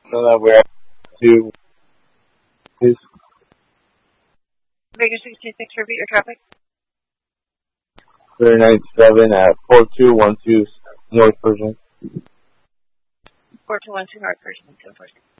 So that we're to his Vegas 66, repeat your traffic. 397 at 4212 North Pershing. 4212 North Pershing, 246.